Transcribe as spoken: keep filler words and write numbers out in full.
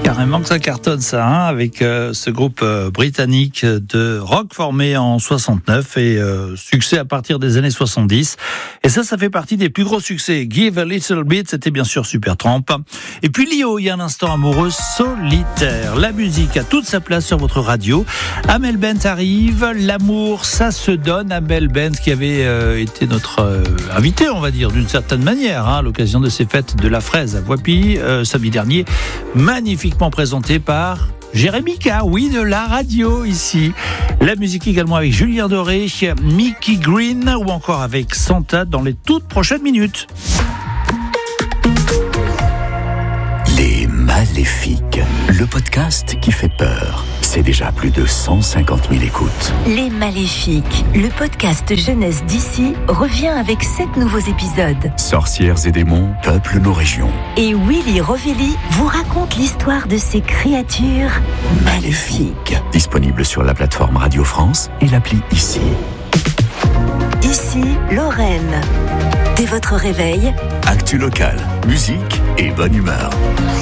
Carrément que ça cartonne ça, hein, avec euh, ce groupe euh, britannique de rock formé en soixante-neuf et euh, succès à partir des années soixante-dix. Et ça, ça fait partie des plus gros succès. Give a Little Bit, c'était bien sûr Supertramp. Et puis Lio, il y a un instant amoureux solitaire. La musique a toute sa place sur votre radio. Amel Bent arrive, l'amour, ça se donne. Amel Bent qui avait euh, été notre euh, invité, on va dire, d'une certaine manière, hein, à l'occasion de ces fêtes de la fraise à Voipy, euh, samedi dernier. Magnifiquement présenté par Jérémy K, oui, de la radio ici. La musique également avec Julien Doré, Mickey Green ou encore avec Santa dans les toutes prochaines minutes. Les Maléfiques, le podcast qui fait peur. C'est déjà plus de cent cinquante mille écoutes. Les Maléfiques, le podcast jeunesse d'ici, revient avec sept nouveaux épisodes. Sorcières et démons peuplent nos régions. Et Willy Rovelli vous raconte l'histoire de ces créatures maléfiques. Disponible sur la plateforme Radio France et l'appli Ici. Ici, Lorraine. Dès votre réveil, actu local, musique et bonne humeur.